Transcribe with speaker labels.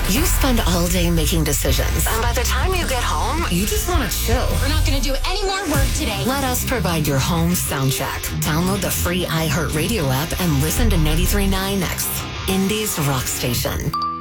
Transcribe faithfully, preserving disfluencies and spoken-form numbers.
Speaker 1: You spend all day making decisions, and by the time you get home, you just want to chill.
Speaker 2: We're not going to do any more work today.
Speaker 1: Let us provide your home soundtrack. Download the free iHeartRadio app and listen to ninety-three point nine X, Indy's rock station.